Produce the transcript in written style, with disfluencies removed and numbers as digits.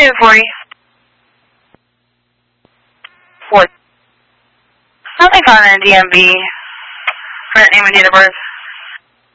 do for you? 4. Something on the DMV. Current name and date of birth.